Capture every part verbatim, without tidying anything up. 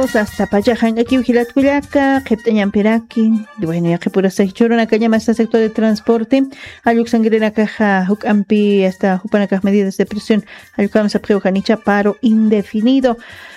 hasta payajan aquí vigilatkullaka qhipt'añan piraki bueno ya qhipurasaq churuna kañama hasta sector de transporte alluk sangrena caja huk'ampi hasta hupanakaq medidas de presión allukam sapqiwqanicha paro indefinido.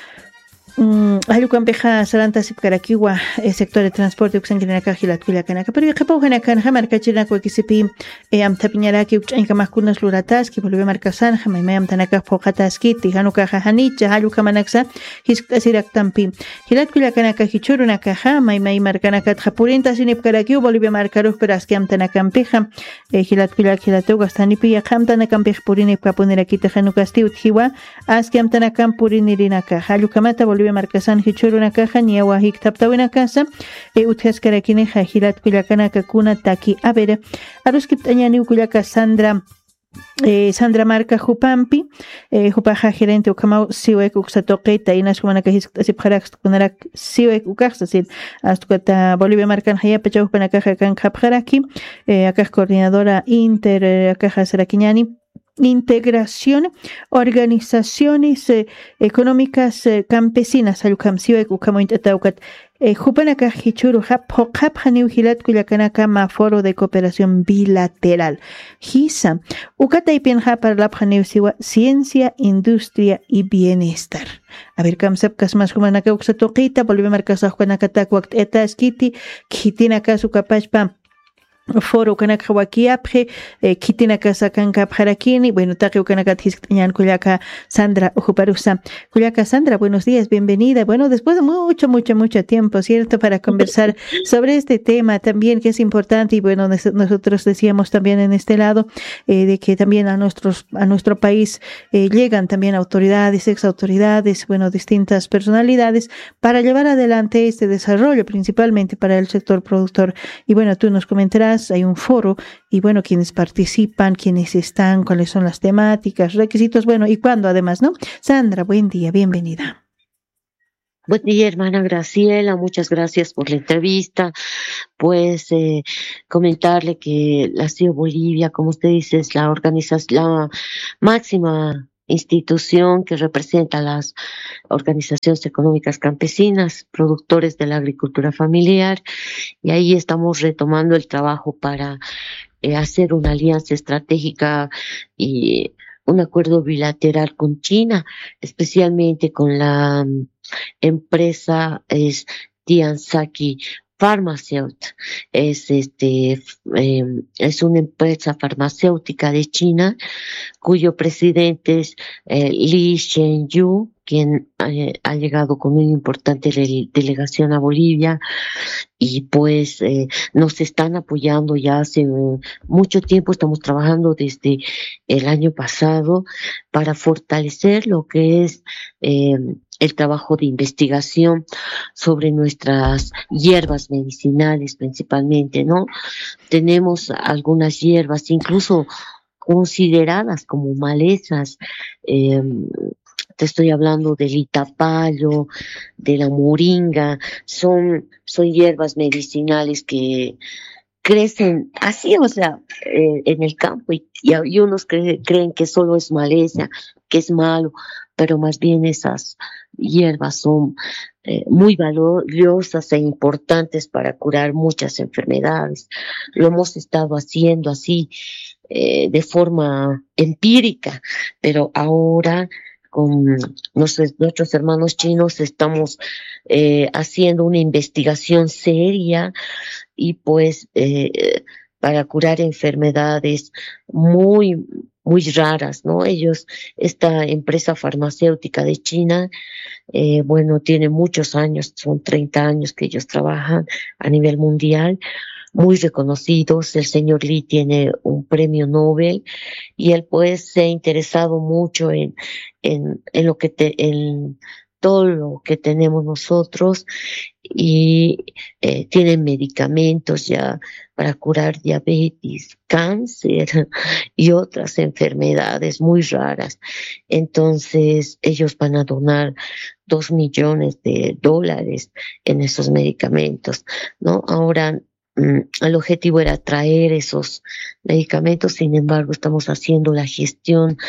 Mm, Allukampiqa Saranta Sipkarakiwa, el sector de transporte Uxankinaka Hilatkullakanaka, pero Japaujanakanja, Marcachinaco Kisipi, Amtapiñaraki, Uchankamaskunas Lurataski, Bolivia Marcasanja, Mayam Tanaka Pojataski, Tijanuka Hanicha, Allukamanaxa, Hiskasirak Tampi, Hilatkullakanaka Hichurunakaja, Maymay Marcanaka, Japurinta Sinipkaraki, Bolivia Marcaruj, Peraskiam Tanakampeja, Hilatkullak Hilatuga, Stanipi, Hamtanakampej Purinip Kapuneraki, Tajanukasti, Utjiwa, Askiam Tanakam Purinirinaca, Allukamata, Bolivia Marcasan Hichuruna Caja, Niawa Hiktaptawina Casa, e Utjaskarakine, Jajilat Kuyakanaka Kuna Taki, a ver, Aruskiptañani Ukuyaka Sandra. Eh, Sandra Marca Jupampi, eh, Jupaja gerente Ukamau, Siwek Uxatoqueta, Inas Humanaka Hisipjarax, Kunarak, Siwek Ukaxasil, Astukata Bolivia Marcan Hayapacha Upanakaja Kan Kapjaraki, eh, acá coordinadora Inter, Acaja Saraquiñani. Integración, organizaciones eh, económicas eh, campesinas, Alcamsiwek Ukamointataukat, Jupanaka Hichuru Hap Hop Haniu Hilat Kuyakanaka Foro de Cooperación Bilateral. Hisa, Ukataipian Hapar Lab Haniu Siwa, Ciencia, Industria y Bienestar. A ver, Kamsap Kasmas Humanaka Uxatoquita, Bolivia Marcasa Juanakatakwakt Eta Skiti, Kitinaka Sukapachpa. Foro kanaka wakiapje, eh, kitinaka sakanka pjarakini, bueno, taki ukanaka tisktañan Kuyaka Sandra Ujuparusa. Kuyaka Sandra, buenos días, bienvenida. Bueno, después de mucho, mucho, mucho tiempo, ¿cierto? Para conversar sobre este tema también que es importante y bueno, nosotros decíamos también en este lado eh, de que también a nuestros, a nuestro país eh, llegan también autoridades, ex autoridades, bueno, distintas personalidades para llevar adelante este desarrollo, principalmente para el sector productor. Y bueno, tú nos comentarás. Hay un foro y bueno, quienes participan, quienes están, cuáles son las temáticas, requisitos, bueno, y cuándo además, ¿no? Sandra, buen día, bienvenida. Buen día, hermana Graciela, muchas gracias por la entrevista. Pues eh, comentarle que la C I O Bolivia, como usted dice, es la organización, la máxima institución que representa a las organizaciones económicas campesinas, productores de la agricultura familiar, y ahí estamos retomando el trabajo para eh, hacer una alianza estratégica y un acuerdo bilateral con China, especialmente con la um, empresa es Tianzaki Pharmaceut, es este eh, es una empresa farmacéutica de China cuyo presidente es eh, Li Shenyu, quien eh, ha llegado con una importante de- delegación a Bolivia y pues eh, nos están apoyando ya hace eh, mucho tiempo, estamos trabajando desde el año pasado para fortalecer lo que es eh, el trabajo de investigación sobre nuestras hierbas medicinales principalmente, ¿no? Tenemos algunas hierbas, incluso consideradas como malezas, eh, te estoy hablando del itapallo, de la moringa, son, son hierbas medicinales que crecen así, o sea, eh, en el campo y, y, y unos cre- creen que solo es maleza, que es malo, pero más bien esas hierbas son eh, muy valiosas e importantes para curar muchas enfermedades. Lo hemos estado haciendo así eh, de forma empírica, pero ahora con nuestros, nuestros hermanos chinos estamos eh, haciendo una investigación seria y pues eh, para curar enfermedades muy, muy raras, ¿no? Ellos, esta empresa farmacéutica de China, eh, bueno, tiene muchos años, son treinta años que ellos trabajan a nivel mundial, muy reconocidos. El señor Lee tiene un premio Nobel y él pues se ha interesado mucho en, en, en lo que te, en todo lo que tenemos nosotros y eh, tienen medicamentos ya para curar diabetes, cáncer y otras enfermedades muy raras. Entonces ellos van a donar dos millones de dólares en esos medicamentos, ¿no? Ahora mm, el objetivo era traer esos medicamentos, sin embargo estamos haciendo la gestión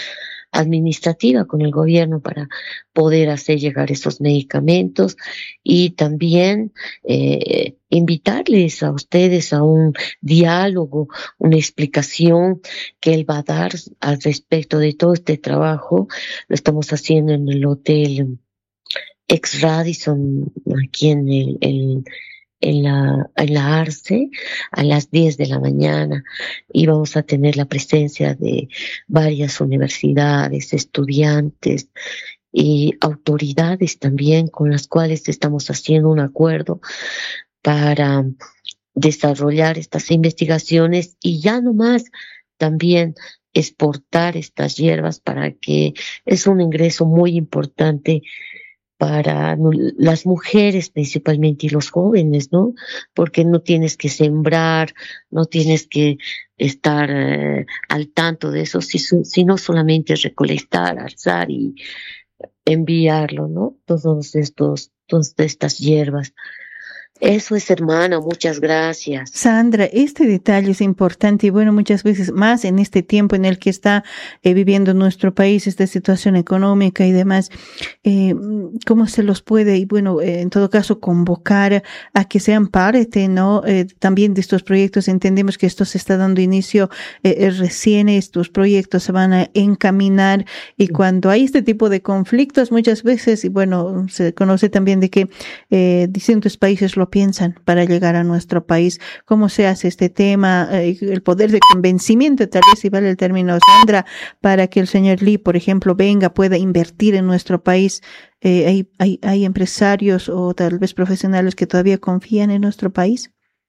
administrativa con el gobierno para poder hacer llegar esos medicamentos y también eh, invitarles a ustedes a un diálogo, una explicación que él va a dar al respecto de todo este trabajo. Lo estamos haciendo en el hotel Ex Radisson, aquí en el, el en la, en la Arce, a las diez de la mañana, y vamos a tener la presencia de varias universidades, estudiantes y autoridades también, con las cuales estamos haciendo un acuerdo para desarrollar estas investigaciones y ya no más también exportar estas hierbas, para que es un ingreso muy importante para las mujeres principalmente y los jóvenes, ¿no? Porque no tienes que sembrar, no tienes que estar eh, al tanto de eso, sino solamente recolectar, alzar y enviarlo, ¿no? Todos estos, todas estas hierbas. Eso es, hermana, muchas gracias. Sandra, este detalle es importante y bueno, muchas veces más en este tiempo en el que está eh, viviendo nuestro país, esta situación económica y demás, eh, ¿cómo se los puede, y bueno, eh, en todo caso, convocar a que sean parte, ¿no? Eh, también de estos proyectos. Entendemos que esto se está dando inicio eh, recién, estos proyectos se van a encaminar y cuando hay este tipo de conflictos muchas veces, y bueno, se conoce también de que eh, distintos países lo piensan para llegar a nuestro país. ¿Cómo se hace este tema? Eh, el poder de convencimiento, tal vez si vale el término, Sandra, para que el señor Lee, por ejemplo, venga, pueda invertir en nuestro país. Eh, hay, hay, hay empresarios o tal vez profesionales que todavía confían en nuestro país.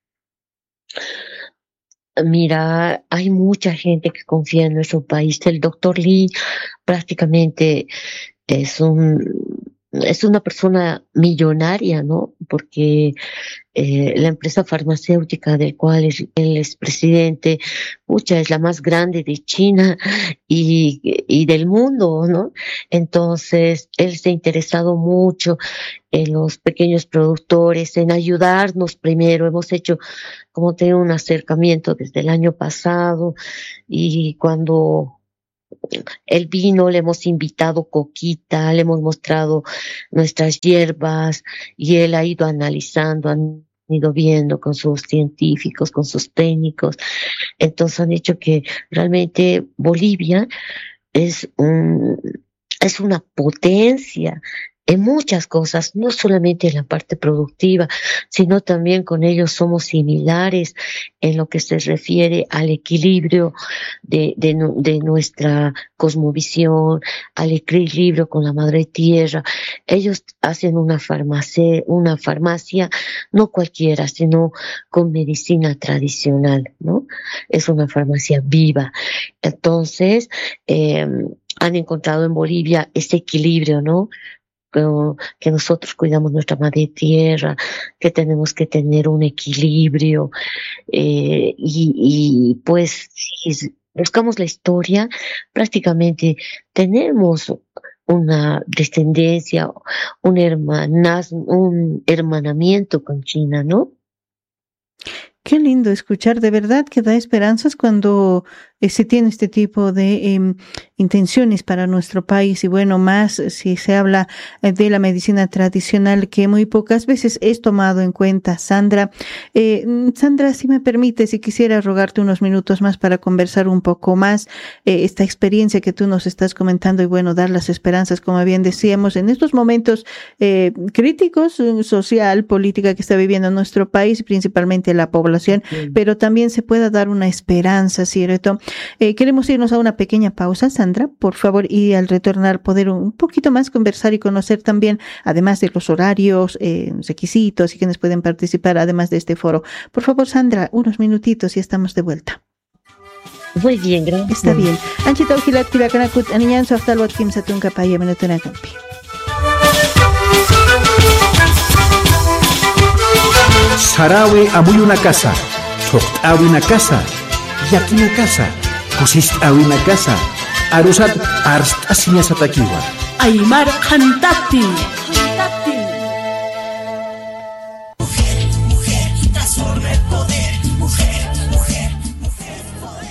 Mira, hay mucha gente que confía en nuestro país. El doctor Lee prácticamente es un es una persona millonaria, ¿no? Porque eh, la empresa farmacéutica del cual es, él es presidente, mucha es la más grande de China y, y del mundo, ¿no? Entonces, él se ha interesado mucho en los pequeños productores, en ayudarnos primero. Hemos hecho, como te digo, un acercamiento desde el año pasado y cuando el vino, le hemos invitado coquita, le hemos mostrado nuestras hierbas y él ha ido analizando, han ido viendo con sus científicos, con sus técnicos. Entonces han dicho que realmente Bolivia es un, es una potencia en muchas cosas, no solamente en la parte productiva, sino también con ellos somos similares en lo que se refiere al equilibrio de, de, de nuestra cosmovisión, al equilibrio con la madre tierra. Ellos hacen una farmacia, una farmacia no cualquiera, sino con medicina tradicional, ¿no? Es una farmacia viva. Entonces, eh, han encontrado en Bolivia ese equilibrio, ¿no? Que nosotros cuidamos nuestra madre tierra, que tenemos que tener un equilibrio eh, y, y pues si buscamos la historia, prácticamente tenemos una descendencia, un hermanazgo, un hermanamiento con China, ¿no? Qué lindo escuchar, de verdad que da esperanzas cuando eh, se tiene este tipo de eh, intenciones para nuestro país y bueno, más si se habla eh, de la medicina tradicional que muy pocas veces es tomado en cuenta. Sandra, eh, Sandra, si me permite, si quisiera rogarte unos minutos más para conversar un poco más eh, esta experiencia que tú nos estás comentando y bueno, dar las esperanzas, como bien decíamos, en estos momentos eh, críticos, social, política que está viviendo nuestro país, principalmente la población. Sí. Pero también se pueda dar una esperanza, ¿cierto? Eh, queremos irnos a una pequeña pausa, Sandra, por favor, y al retornar poder un poquito más conversar y conocer también, además de los horarios, eh, requisitos y quienes pueden participar, además de este foro. Por favor, Sandra, unos minutitos y estamos de vuelta. Muy bien, gracias. Está bien. Anchita ujilat kilakanakut aniñan softalwat kimsatun kapaya menutunakampi. Sarawe amuy una casa, Soqt'awi una casa, Yaki una casa, Kusist'awi una casa, Arusat Arst'asiña Satakiwa. Aymar Khantati.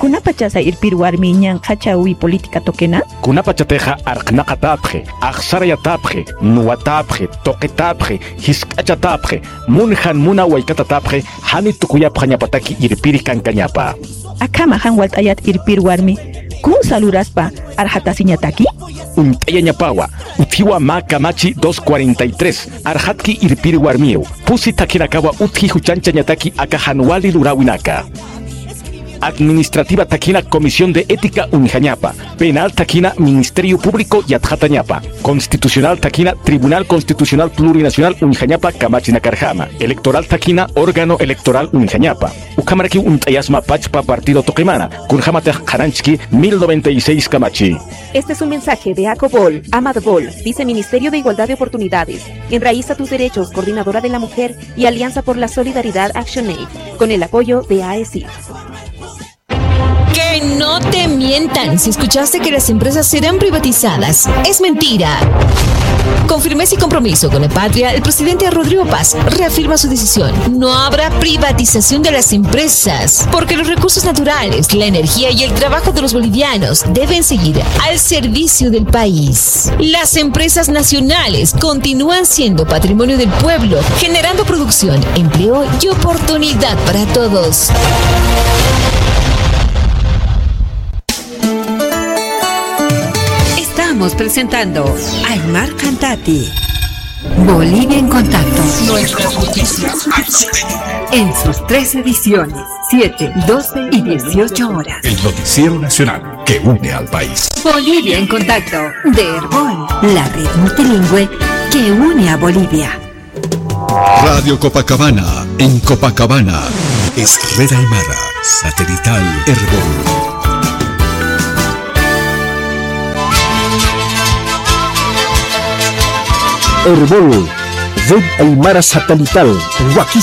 kunapachasa irpir warmi ñan qachawi política toquena? Kunapachateja arqnaqatapje, aqsarayatapje, nuwatapje, toqetapje, hisk'achatapje, munhan muna waykatatapje, hani tukuyapja ñapataki irpiri kankañapa. Akama han walt'ayat irpir warmi, kun saluraspa arjatasiñataki? Untaya ñapawa, utiwa maka machi doscientos cuarenta y tres, arjatki irpiri warmiu, pusi takinakawa utji huchancha ñataki aka hanuali lurawinaka. Administrativa taquina Comisión de Ética Unijañapa, Penal taquina Ministerio Público Yatjatañapa, Constitucional taquina Tribunal Constitucional Plurinacional Unijañapa Kamachinakarjama, Electoral taquina Órgano Electoral Unijañapa, Ukamaraki Untayasma Pachpa Partido Toquemana, Kunjamate Jaranchki mil noventa y seis Kamachi. Este es un mensaje de ACOBOL, Amad Bol, Viceministerio de Igualdad de Oportunidades, Enraiza tus Derechos, Coordinadora de la Mujer y Alianza por la Solidaridad ActionAid, con el apoyo de A E S I. Que no te mientan si escuchaste que las empresas serán privatizadas. Es mentira. Con firmeza y compromiso con la patria, el presidente Rodrigo Paz reafirma su decisión. No habrá privatización de las empresas, porque los recursos naturales, la energía y el trabajo de los bolivianos deben seguir al servicio del país. Las empresas nacionales continúan siendo patrimonio del pueblo, generando producción, empleo y oportunidad para todos. Estamos presentando Aymar Cantati. Bolivia en Contacto. Nuestras noticias en sus tres ediciones, siete, doce y dieciocho horas. El noticiero nacional que une al país. Bolivia en Contacto, de Herbol, la red multilingüe que une a Bolivia. Radio Copacabana, en Copacabana, es Red Aymara, satelital Herbol. Herbol, Red Aymara Satelital, Huaquis